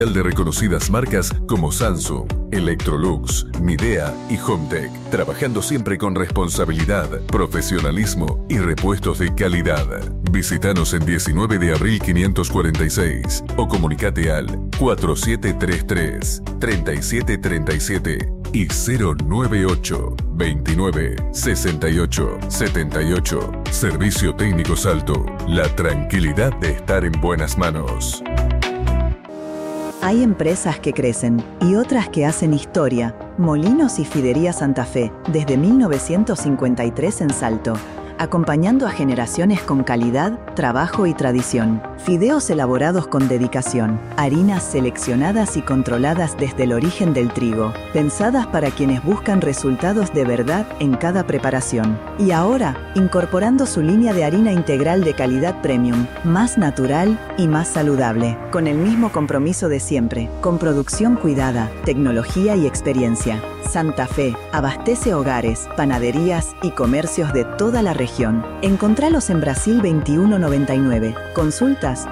de reconocidas marcas como Samsung, Electrolux, Midea y Hometech, trabajando siempre con responsabilidad, profesionalismo y repuestos de calidad. Visítanos en 19 de abril 546 o comunicate al 4733 3737 y 098 29 68 78. Servicio técnico Salto. La tranquilidad de estar en buenas manos. Hay empresas que crecen y otras que hacen historia. Molinos y Fidería Santa Fe, desde 1953 en Salto, acompañando a generaciones con calidad, trabajo y tradición. Fideos elaborados con dedicación, harinas seleccionadas y controladas desde el origen del trigo, pensadas para quienes buscan resultados de verdad en cada preparación. Y ahora, incorporando su línea de harina integral de calidad premium, más natural y más saludable, con el mismo compromiso de siempre, con producción cuidada, tecnología y experiencia. Santa Fe abastece hogares, panaderías y comercios de toda la región. Encontralos en Brasil 2199. Consultas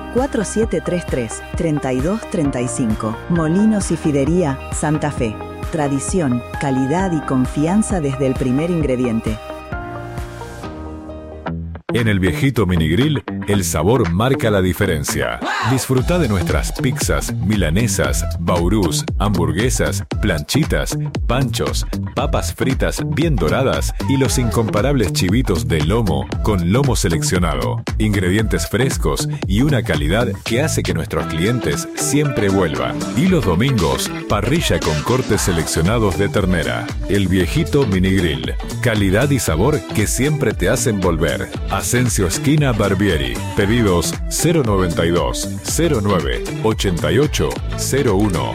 4733-3235. Molinos y Fidería Santa Fe. Tradición, calidad y confianza desde el primer ingrediente. En el Viejito Minigrill, el sabor marca la diferencia. Disfruta de nuestras pizzas, milanesas, baurús, hamburguesas, planchitas, panchos, papas fritas bien doradas y los incomparables chivitos de lomo con lomo seleccionado, ingredientes frescos y una calidad que hace que nuestros clientes siempre vuelvan. Y los domingos, parrilla con cortes seleccionados de ternera. El Viejito Minigrill, calidad y sabor que siempre te hacen volver. Asensio esquina Barbieri. Pedidos 092 09 88 01.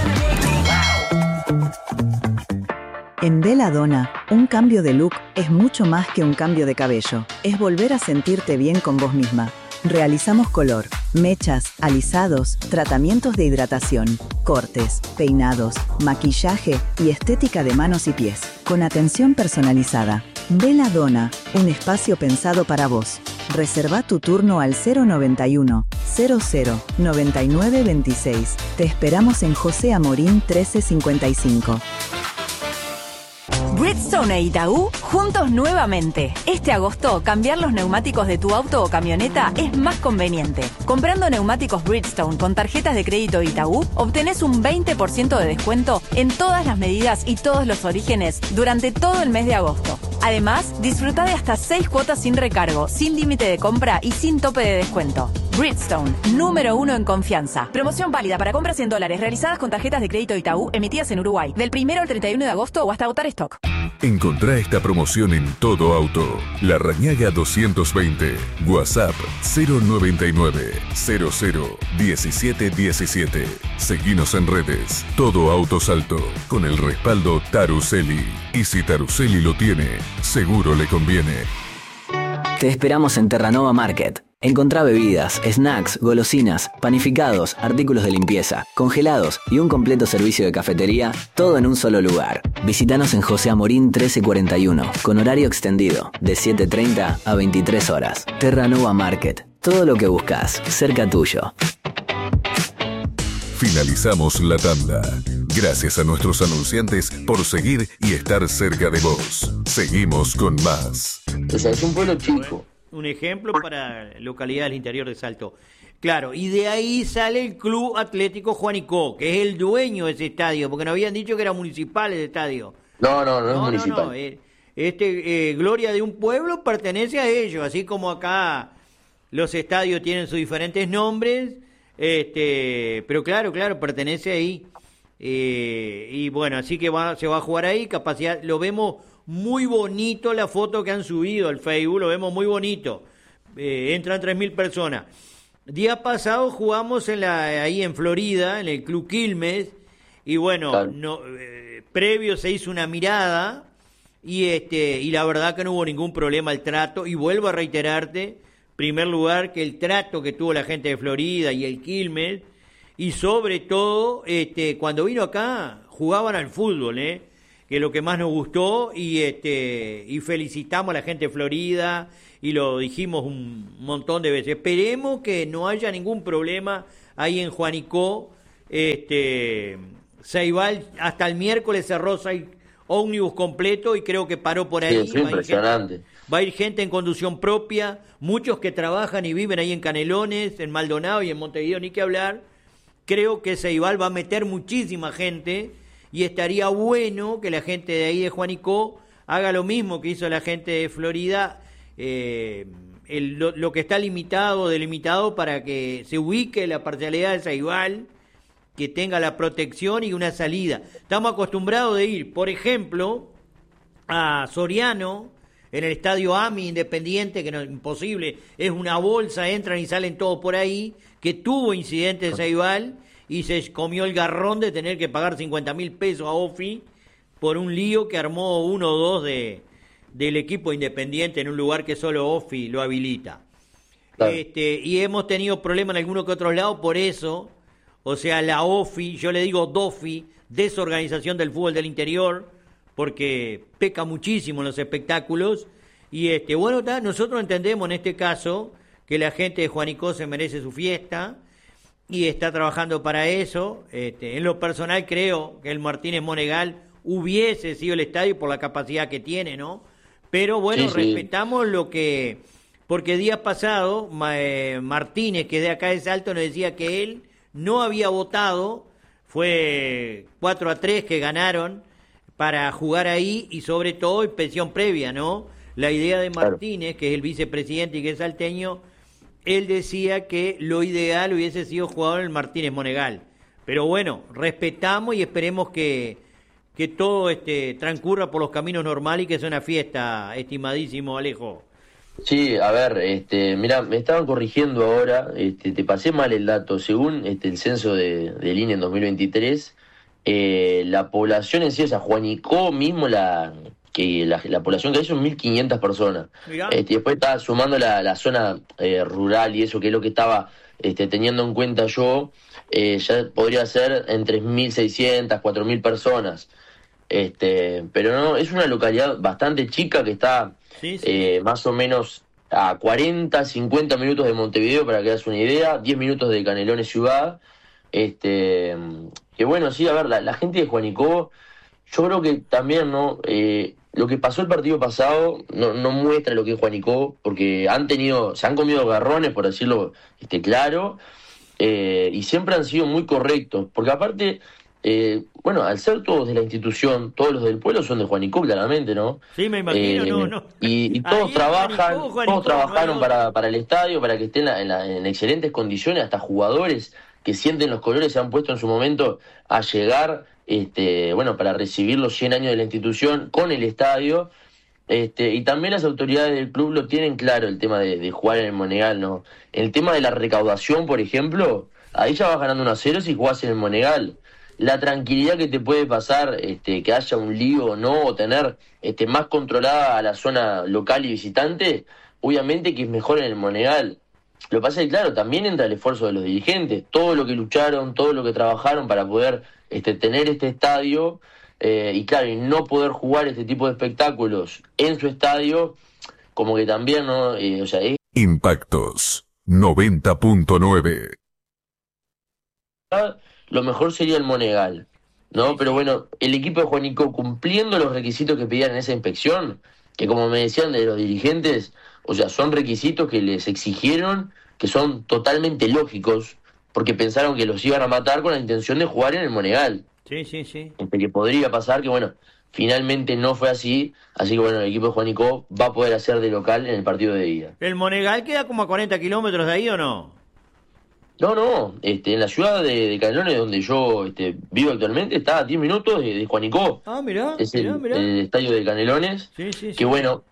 En Bella Donna, un cambio de look es mucho más que un cambio de cabello. Es volver a sentirte bien con vos misma. Realizamos color, mechas, alisados, tratamientos de hidratación, cortes, peinados, maquillaje y estética de manos y pies, con atención personalizada. Bella Donna, un espacio pensado para vos. Reserva tu turno al 091 00 99 26. Te esperamos en José Amorín 1355. Bridgestone e Itaú, juntos nuevamente. Este agosto, cambiar los neumáticos de tu auto o camioneta es más conveniente. Comprando neumáticos Bridgestone con tarjetas de crédito Itaú, obtenés un 20% de descuento en todas las medidas y todos los orígenes durante todo el mes de agosto. Además, disfruta de hasta 6 cuotas sin recargo, sin límite de compra y sin tope de descuento. Bridgestone, número 1 en confianza. Promoción válida para compras en dólares realizadas con tarjetas de crédito Itaú emitidas en Uruguay, del 1 al 31 de agosto o hasta agotar stock. Encontrá esta promoción en Todo Auto. La Rañaga 220. WhatsApp 099 00 17 17. Seguinos en redes. Todo Auto Salto. Con el respaldo Taruseli. Y si Taruseli lo tiene, seguro le conviene. Te esperamos en Terranova Market. Encontrá bebidas, snacks, golosinas, panificados, artículos de limpieza, congelados y un completo servicio de cafetería, todo en un solo lugar. Visítanos en José Amorín 1341, con horario extendido, de 7:30 a 23 horas. Terranova Market. Todo lo que buscas, cerca tuyo. Finalizamos la tanda. Gracias a nuestros anunciantes por seguir y estar cerca de vos. Seguimos con más. O sea, es un pueblo chico. Un ejemplo para localidades del interior de Salto. Claro, y de ahí sale el Club Atlético Juanico, que es el dueño de ese estadio, porque nos habían dicho que era municipal el estadio. No es municipal. Gloria de un pueblo pertenece a ellos, así como acá los estadios tienen sus diferentes nombres, pero claro, pertenece ahí. Y bueno, así que se va a jugar ahí, capacidad, lo vemos muy bonito la foto que han subido al Facebook, lo vemos muy bonito. Entran 3.000 personas. Día pasado jugamos ahí en Florida, en el Club Quilmes, y bueno, claro. Previo se hizo una mirada y la verdad que no hubo ningún problema el trato, y vuelvo a reiterarte, primer lugar, que el trato que tuvo la gente de Florida y el Quilmes, y sobre todo, cuando vino acá, jugaban al fútbol, que es lo que más nos gustó, y felicitamos a la gente de Florida, y lo dijimos un montón de veces. Esperemos que no haya ningún problema ahí en Juanico, Ceibal hasta el miércoles cerró 6 ómnibus completo y creo que paró por ahí. Sí, es impresionante. Va a ir gente en conducción propia, muchos que trabajan y viven ahí en Canelones, en Maldonado y en Montevideo, ni que hablar. Creo que Ceibal va a meter muchísima gente y estaría bueno que la gente de ahí de Juanico haga lo mismo que hizo la gente de Florida, lo que está delimitado para que se ubique la parcialidad de Ceibal, que tenga la protección y una salida. Estamos acostumbrados de ir, por ejemplo, a Soriano, en el estadio AMI Independiente, que no es imposible, es una bolsa, entran y salen todos por ahí, que tuvo incidente en Ceibal y se comió el garrón de tener que pagar 50.000 pesos a OFI por un lío que armó 1 o 2 del equipo Independiente en un lugar que solo OFI lo habilita. Claro. Y hemos tenido problemas en algunos que otros lados por eso. O sea, la OFI, yo le digo DOFI, Desorganización del Fútbol del Interior, porque peca muchísimo en los espectáculos. Y bueno, nosotros entendemos en este caso que la gente de Juanico se merece su fiesta y está trabajando para eso. En lo personal creo que el Martínez Monegal hubiese sido el estadio por la capacidad que tiene, ¿no? Pero bueno, sí, respetamos lo que... Porque días pasados, Martínez, que de acá de Salto, nos decía que él no había votado, fue 4-3 que ganaron para jugar ahí y sobre todo inspección previa, ¿no? La idea de Martínez, claro, que es el vicepresidente y que es salteño, él decía que lo ideal hubiese sido jugar en el Martínez Monegal. Pero bueno, respetamos y esperemos que todo transcurra por los caminos normales y que sea una fiesta, estimadísimo Alejo. Sí, a ver, mira, me estaban corrigiendo ahora, te pasé mal el dato. Según el censo del INE en 2023, la población en sí, o sea, Juanico mismo, la población que hay son 1.500 personas. Después estaba sumando la zona rural y eso, que es lo que estaba teniendo en cuenta yo, ya podría ser entre 1.600, 4.000 personas. Pero no, es una localidad bastante chica que está más o menos a 40, 50 minutos de Montevideo, para que hagas una idea, 10 minutos de Canelones ciudad. Que bueno, sí, a ver, la gente de Juanico, yo creo que también, ¿no? Lo que pasó el partido pasado no muestra lo que es Juanico, porque se han comido garrones, por decirlo claro, y siempre han sido muy correctos, porque aparte... bueno, al ser todos de la institución, todos los del pueblo son de Juanico, claramente, ¿no? Sí, me imagino, no. Y todos trabajaron para el estadio, para que estén en excelentes condiciones, hasta jugadores que sienten los colores se han puesto en su momento a llegar, bueno, para recibir los 100 años de la institución con el estadio. Y también las autoridades del club lo tienen claro, el tema de jugar en el Monegal, ¿no? El tema de la recaudación, por ejemplo, ahí ya vas ganando 1-0 si jugás en el Monegal. La tranquilidad que te puede pasar, que haya un lío o no, o tener más controlada a la zona local y visitante, obviamente que es mejor en el Monegal. Lo que pasa es que, claro, también entra el esfuerzo de los dirigentes, todo lo que lucharon, todo lo que trabajaron para poder tener este estadio, y claro, y no poder jugar este tipo de espectáculos en su estadio, como que también, ¿no? O sea, Impactos 90.9. Lo mejor sería el Monegal, ¿no? Pero bueno, el equipo de Juanico, cumpliendo los requisitos que pedían en esa inspección, que como me decían de los dirigentes, o sea, son requisitos que les exigieron, que son totalmente lógicos, porque pensaron que los iban a matar con la intención de jugar en el Monegal. Sí. Que podría pasar, que bueno, finalmente no fue así que bueno, el equipo de Juanico va a poder hacer de local en el partido de ida. ¿El Monegal queda como a 40 kilómetros de ahí o no? No, en la ciudad de Canelones, donde yo vivo actualmente, está a 10 minutos de Juanico. Ah, mirá. El estadio de Canelones. Sí. Que bueno,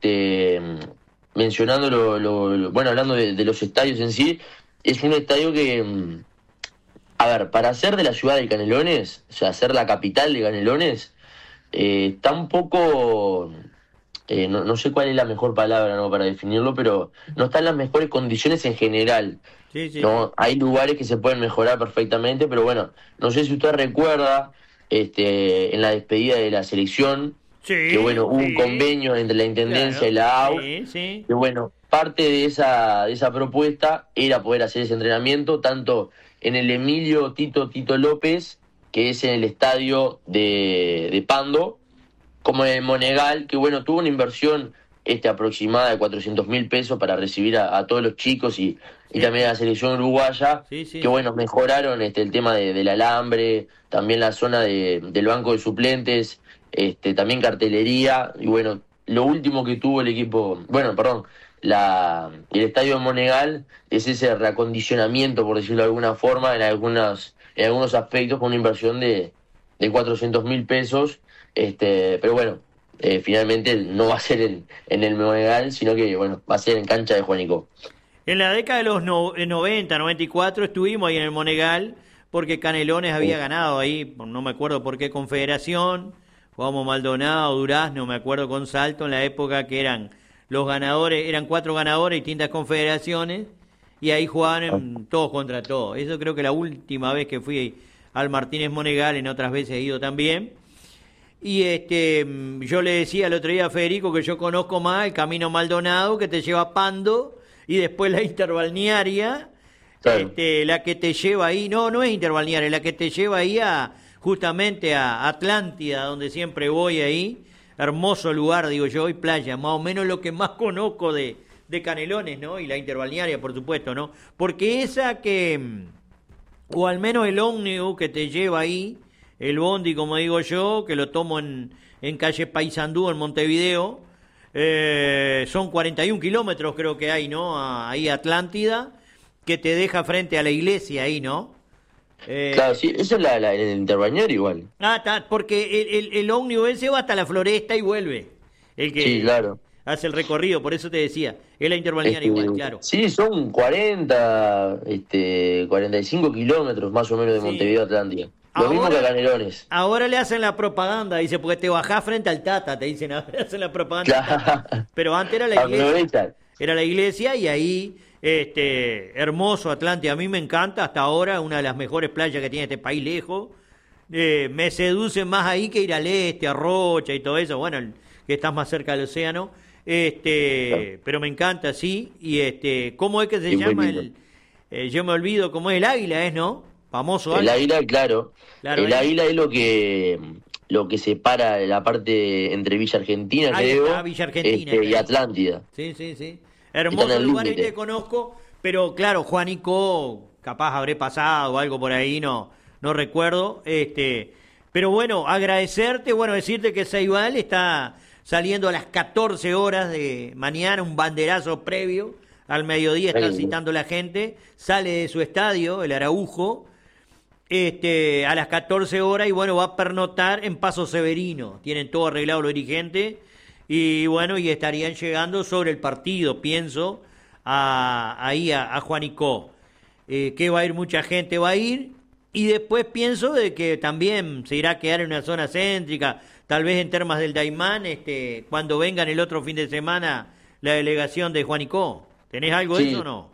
mencionando bueno, hablando de los estadios en sí, es un estadio que, a ver, para ser de la ciudad de Canelones, o sea, ser la capital de Canelones, está un poco... no sé cuál es la mejor palabra, ¿no?, para definirlo, pero no está en las mejores condiciones en general. Sí. ¿No? Hay lugares que se pueden mejorar perfectamente, pero bueno, no sé si usted recuerda en la despedida de la selección, que bueno, hubo un convenio entre la Intendencia y la AU, que bueno, parte de esa propuesta era poder hacer ese entrenamiento tanto en el Emilio Tito López, que es en el estadio de Pando, como en el Monegal, que bueno, tuvo una inversión aproximada de 400.000 pesos para recibir a todos los chicos y también a la selección uruguaya, que bueno, mejoraron el tema del alambre, también la zona del banco de suplentes, también cartelería, y bueno, lo último que tuvo el equipo, el estadio de Monegal es ese reacondicionamiento, por decirlo de alguna forma, en algunos aspectos, con una inversión de 400.000 pesos, pero bueno, finalmente no va a ser en el Monegal, sino que bueno, va a ser en cancha de Juanico. En la década de los 90, 94 estuvimos ahí en el Monegal, porque Canelones había ganado ahí, no me acuerdo por qué confederación, jugamos Maldonado, Durazno, me acuerdo con Salto, en la época que eran los ganadores, eran 4 ganadores, distintas confederaciones, y ahí jugaban todos contra todos. Eso creo que la última vez que fui al Martínez Monegal, en otras veces he ido también. Y yo le decía el otro día a Federico que yo conozco más el Camino Maldonado, que te lleva a Pando, y después la interbalnearia, Claro. La que te lleva ahí, no es interbalnearia, la que te lleva ahí justamente a Atlántida, donde siempre voy ahí. Hermoso lugar, digo yo, y playa, más o menos lo que más conozco de Canelones, ¿no? Y la interbalnearia, por supuesto, ¿no? Porque esa o al menos el ómnibus que te lleva ahí, el bondi, como digo yo, que lo tomo en calle Paysandú, en Montevideo, son 41 kilómetros creo que hay, ¿no? Ahí Atlántida, que te deja frente a la iglesia ahí, ¿no? Claro, sí, eso es el interbañero igual. Porque el ómnibus ese va hasta la Floresta y vuelve. El que Sí, claro. hace el recorrido, por eso te decía, es la interbalnearia igual, claro. Sí, son 45 kilómetros más o menos de Sí. Montevideo a Atlántida. Lo mismo que a Canelones. Ahora le hacen la propaganda, dice, porque te bajás frente al Tata, te dicen, ahora hacen la propaganda al Tata. Claro. Pero antes era la iglesia. Aprovechan. Era la iglesia y ahí, hermoso Atlántida, a mí me encanta, hasta ahora, una de las mejores playas que tiene este país lejos. Me seduce más ahí que ir al este, a Rocha y todo eso, bueno, que estás más cerca del océano. Pero me encanta, sí. Y ¿cómo es que se llama yo me olvido cómo es el Águila, ¿no? Famoso El águila, claro. Claro, El águila es lo que separa la parte entre Villa Argentina, Ahí creo, está, Villa Argentina, y está ahí. Atlántida. Sí. Están Hermoso al lugar, ahí límite. te conozco, pero claro, Juanico, capaz habré pasado o algo por ahí, no recuerdo. Pero bueno, agradecerte, decirte que Ceibal está saliendo a las 14 horas de mañana, un banderazo previo al mediodía, están citando la gente, sale de su estadio, el Araujo, a las 14 horas y va a pernoctar en Paso Severino. Tienen todo arreglado los dirigentes y y estarían llegando sobre el partido, pienso, ahí a Juanico. Que va a ir mucha gente, va a ir, y después pienso de que también se irá a quedar en una zona céntrica, tal vez en Termas del Daimán, cuando vengan el otro fin de semana la delegación de Juanico. ¿Tenés algo de Sí. eso o no?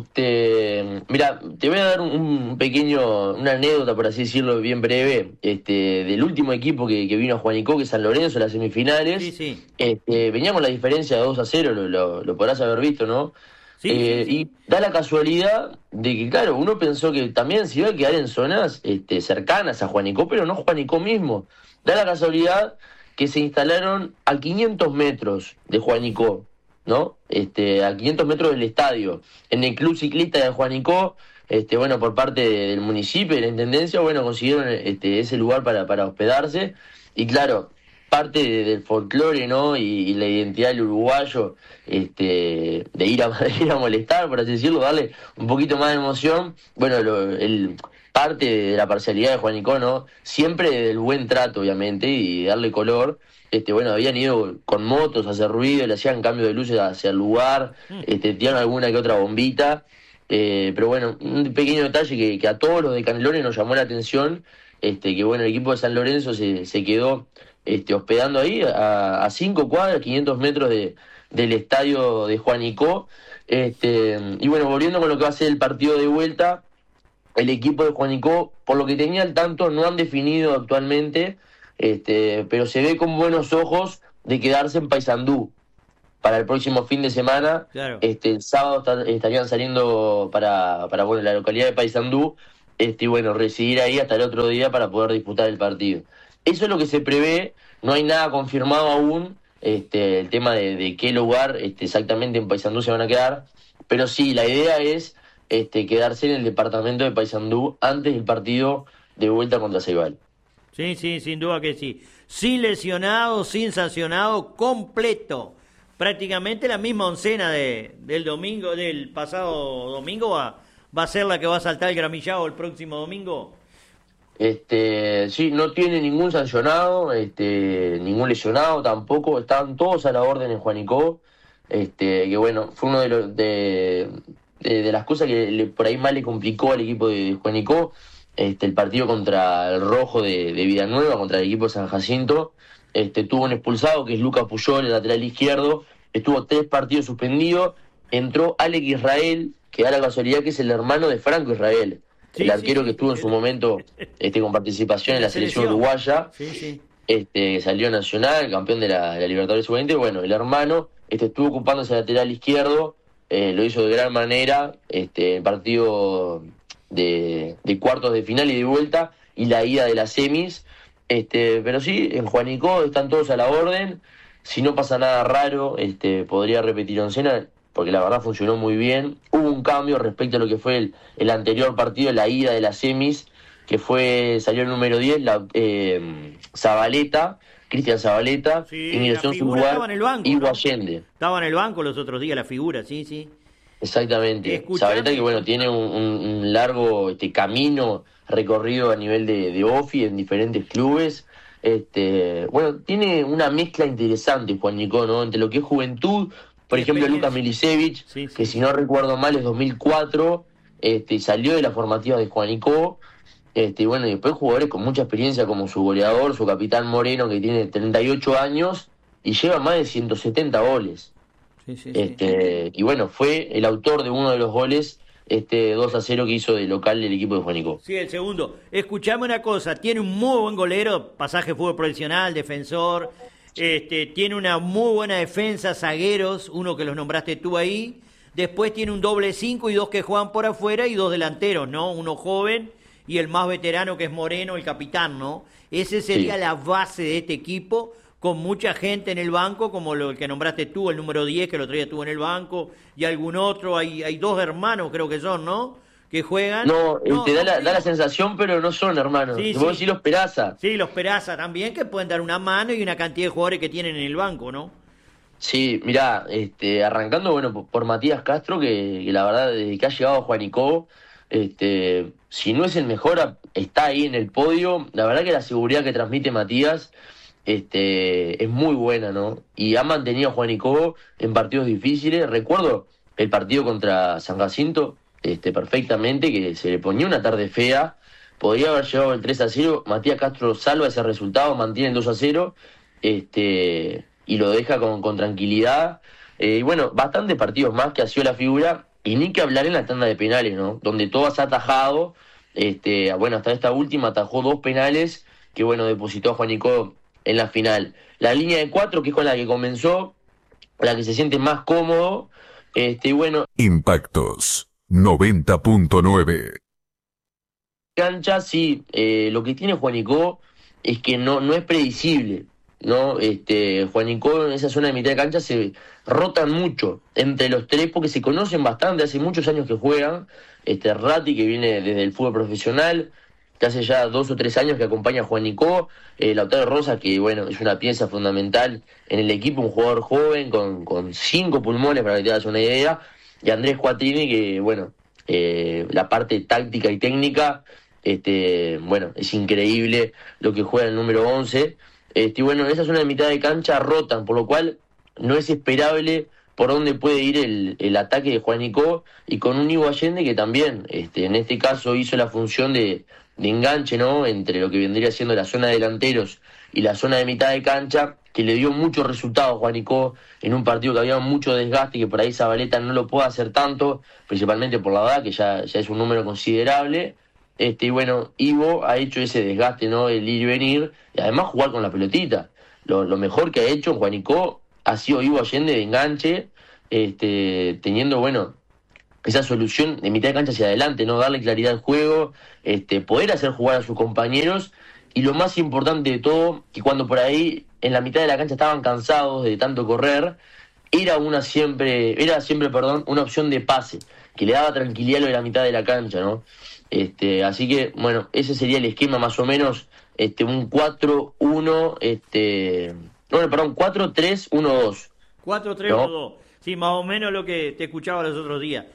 Mira, te voy a dar una anécdota, por así decirlo, bien breve, del último equipo que vino a Juanico, que es San Lorenzo, las semifinales. Sí. Veníamos la diferencia de 2-0, lo podrás haber visto, ¿no? Sí. Y da la casualidad de que, claro, uno pensó que también se iba a quedar en zonas cercanas a Juanico, pero no Juanico mismo. Da la casualidad que se instalaron a 500 metros de Juanico, ¿no? A 500 metros del estadio, en el club ciclista de Juanico, por parte del municipio y de la intendencia, consiguieron ese lugar para hospedarse, y claro, parte del folclore, ¿no? Y la identidad del uruguayo, de ir a molestar, por así decirlo, darle un poquito más de emoción, parte de la parcialidad de Juanico, ¿no? Siempre del buen trato, obviamente, y darle color. Habían ido con motos a hacer ruido, le hacían cambio de luces hacia el lugar, tiraron alguna que otra bombita, pero un pequeño detalle que a todos los de Canelones nos llamó la atención, el equipo de San Lorenzo se quedó hospedando ahí a 5 cuadras, 500 metros del estadio de Juanico, volviendo con lo que va a ser el partido de vuelta, el equipo de Juanico, por lo que tenía al tanto, no han definido actualmente, pero se ve con buenos ojos de quedarse en Paysandú para el próximo fin de semana. Claro. El sábado estarían saliendo para la localidad de Paysandú, y bueno, residir ahí hasta el otro día para poder disputar el partido. Eso es lo que se prevé, no hay nada confirmado aún, el tema de qué lugar exactamente en Paysandú se van a quedar, pero sí, la idea es quedarse en el departamento de Paysandú antes del partido de vuelta contra Ceibal. Sí, sí, sin duda que sí. Sin lesionado, sin sancionado, completo. Prácticamente la misma oncena del domingo, del pasado domingo, va a ser la que va a saltar el gramillado el próximo domingo. Sí, no tiene ningún sancionado, ningún lesionado tampoco, estaban todos a la orden en Juanico, que bueno, fue uno de las cosas que por ahí más le complicó al equipo de Juanico, el partido contra el Rojo de Villanueva, contra el equipo de San Jacinto, tuvo un expulsado que es Lucas Puyol, el lateral izquierdo, estuvo 3 partidos suspendidos, entró Alec Israel, que da la casualidad que es el hermano de Franco Israel. Sí, el arquero sí, que estuvo en su momento con participación en la selección uruguaya, sí. Salió nacional, campeón de la Libertadores Sub-20. Bueno, el hermano estuvo ocupando ese lateral izquierdo, lo hizo de gran manera, el partido de cuartos de final y de vuelta, y la ida de las semis. Pero sí, en Juanico están todos a la orden, si no pasa nada raro, podría repetir oncena, porque la verdad funcionó muy bien. Hubo un cambio respecto a lo que fue el anterior partido, la ida de las semis, que salió el número 10, Zabaleta, Cristian Zabaleta, Sí, ingresó en su lugar estaba en el banco, Ivo ¿no? Allende. Estaba en el banco los otros días, la figura, sí. Exactamente. Escuchame. Zabaleta que bueno, tiene un largo camino recorrido a nivel de OFI en diferentes clubes. Bueno, tiene una mezcla interesante Juan Nicó, ¿no? Entre lo que es juventud, por ejemplo, experiencia. Lucas Milicevic, Sí. que si no recuerdo mal es 2004, salió de la formativa de Juanico, bueno, y después jugadores con mucha experiencia como su goleador, su capitán Moreno, que tiene 38 años y lleva más de 170 goles. Sí. Y bueno, fue el autor de uno de los goles 2-0 que hizo de local el equipo de Juanico. Sí, el segundo. Escuchame una cosa, tiene un muy buen golero, pasaje fútbol profesional, defensor, tiene una muy buena defensa, zagueros, uno que los nombraste tú ahí, después tiene un doble 5 y 2 que juegan por afuera y 2 delanteros, ¿no? Uno joven y el más veterano que es Moreno, el capitán, ¿no? Ese sería la base de este equipo, con mucha gente en el banco, como el que nombraste tú, el número 10 que el otro día estuvo en el banco, y algún otro, hay 2 hermanos creo que son, ¿no? Que juegan. No, te da la sensación, pero no son hermanos. Sí, Vos decís los Peraza. Sí, los Peraza también, que pueden dar una mano y una cantidad de jugadores que tienen en el banco, ¿no? Sí, mirá, arrancando bueno por Matías Castro, que la verdad desde que ha llegado a Juanico, si no es el mejor, está ahí en el podio. La verdad que la seguridad que transmite Matías es muy buena, ¿no? Y ha mantenido a Juanico en partidos difíciles. Recuerdo el partido contra San Jacinto, perfectamente, que se le ponía una tarde fea. Podría haber llegado el 3-0. Matías Castro salva ese resultado, mantiene el 2-0, y lo deja con tranquilidad. Y bueno, bastantes partidos más que ha sido la figura, y ni que hablar en la tanda de penales, ¿no? Donde todas ha atajado. Bueno, hasta esta última atajó 2 penales que, bueno, depositó a Juanico en la final. La línea de 4, que es con la que comenzó, la que se siente más cómodo, bueno. Impactos 90.9. Cancha, sí, lo que tiene Juanico es que no es predecible, ¿no? Juanico en esa zona de mitad de cancha se rotan mucho entre los 3 porque se conocen bastante, hace muchos años que juegan. Ratti, que viene desde el fútbol profesional, que hace ya 2 o 3 años que acompaña a Juanico, Lautaro Rosa, que bueno, es una pieza fundamental en el equipo, un jugador joven con 5 pulmones, para que te hagas una idea, y Andrés Cuatrini, que bueno, la parte táctica y técnica, bueno, es increíble lo que juega el número 11. Bueno, en esa zona de mitad de cancha rotan, por lo cual no es esperable por dónde puede ir el ataque de Juanico, y con un Ivo Allende que también, en este caso, hizo la función de enganche, ¿no? Entre lo que vendría siendo la zona de delanteros y la zona de mitad de cancha, que le dio muchos resultados a Juanico en un partido que había mucho desgaste, que por ahí Zabaleta no lo puede hacer tanto, principalmente por la edad, que ya es un número considerable. Y bueno, Ivo ha hecho ese desgaste, ¿no? El ir y venir, y además jugar con la pelotita. Lo mejor que ha hecho en Juanico ha sido Ivo Allende de enganche, teniendo, bueno, esa solución de mitad de cancha hacia adelante, ¿no? Darle claridad al juego, poder hacer jugar a sus compañeros, y lo más importante de todo, que cuando por ahí en la mitad de la cancha estaban cansados de tanto correr, era siempre, una opción de pase, que le daba tranquilidad a lo de la mitad de la cancha, ¿no? Así que, bueno, ese sería el esquema más o menos, un 4-1, 4-3-1-2. 4-3-1-2. Sí, más o menos lo que te escuchaba los otros días.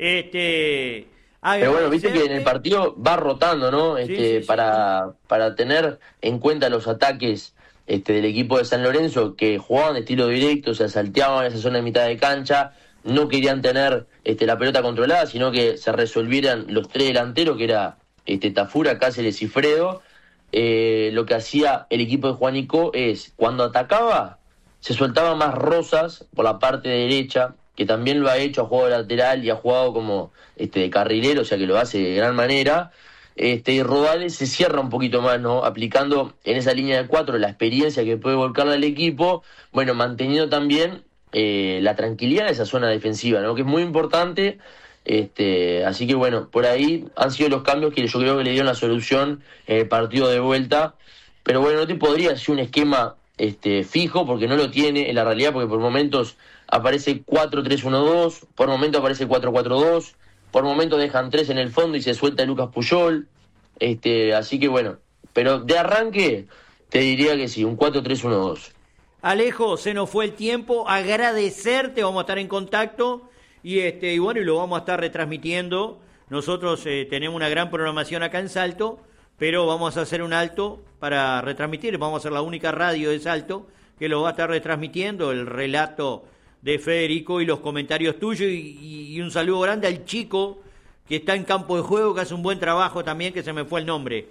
Pero bueno, viste que en el partido va rotando, ¿no? Para tener en cuenta los ataques del equipo de San Lorenzo, que jugaban de estilo directo, se salteaban esa zona de mitad de cancha, no querían tener la pelota controlada, sino que se resolvieran los tres delanteros, que era Tafura, Cáceres y Fredo. Lo que hacía el equipo de Juanico es, cuando atacaba, se soltaba más Rosas por la parte derecha, que también lo ha hecho, ha jugado de lateral y ha jugado como de carrilero, o sea que lo hace de gran manera. Y Rodales se cierra un poquito más, ¿no? Aplicando en esa línea de 4 la experiencia que puede volcarle al equipo, bueno, manteniendo también la tranquilidad de esa zona defensiva, ¿no? Que es muy importante. Así que bueno, por ahí han sido los cambios que yo creo que le dieron la solución en el partido de vuelta. Pero bueno, no te podría decir un esquema fijo, porque no lo tiene en la realidad, porque por momentos aparece 4-3-1-2, por momentos aparece 4-4-2, por momentos dejan 3 en el fondo y se suelta Lucas Puyol. Así que bueno, pero de arranque te diría que sí, un 4-3-1-2. Alejo, se nos fue el tiempo, agradecerte, vamos a estar en contacto y bueno, y lo vamos a estar retransmitiendo. Nosotros tenemos una gran programación acá en Salto, pero vamos a hacer un alto para retransmitir, vamos a ser la única radio de Salto que lo va a estar retransmitiendo, el relato de Federico y los comentarios tuyos, y un saludo grande al chico que está en campo de juego, que hace un buen trabajo también, que se me fue el nombre.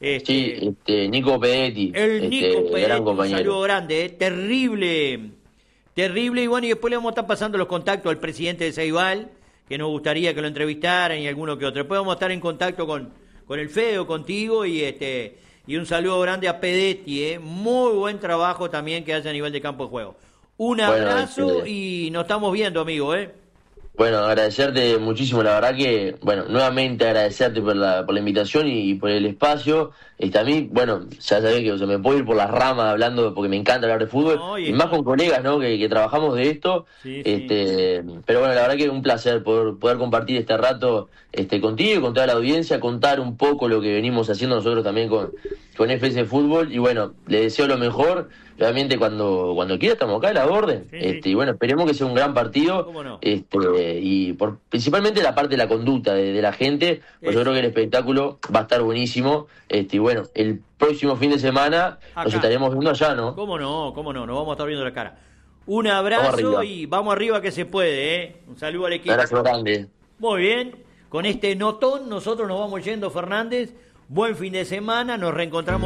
Nico Pedetti, Nico Pedetti, gran compañero. Un saludo grande, terrible, y bueno, y después le vamos a estar pasando los contactos al presidente de Ceibal, que nos gustaría que lo entrevistaran, y alguno que otro. Después vamos a estar en contacto con el Feo, contigo, y un saludo grande a Pedetti, muy buen trabajo también que hace a nivel de campo de juego. Un abrazo y nos estamos viendo, amigo, Bueno, agradecerte muchísimo, la verdad que, bueno, nuevamente agradecerte por la invitación y por el espacio. A mí, bueno, ya sabés que me puedo ir por las ramas hablando, porque me encanta hablar de fútbol, y más con colegas, ¿no? Que trabajamos de esto. Sí. Pero bueno, la verdad que es un placer poder compartir este rato contigo y con toda la audiencia, contar un poco lo que venimos haciendo nosotros también con FS Fútbol, y bueno, le deseo lo mejor. Realmente cuando quiera estamos acá a la orden. Sí. Y bueno, esperemos que sea un gran partido. ¿Cómo no? Y principalmente la parte de la conducta de la gente, pues yo creo que el espectáculo va a estar buenísimo. Y bueno, el próximo fin de semana acá nos estaremos viendo allá, ¿no? ¿Cómo no? Nos vamos a estar viendo la cara. Un abrazo y vamos arriba que se puede, Un saludo al equipo. Un abrazo grande. Muy bien, con este notón nosotros nos vamos yendo, Fernández. Buen fin de semana, nos reencontramos.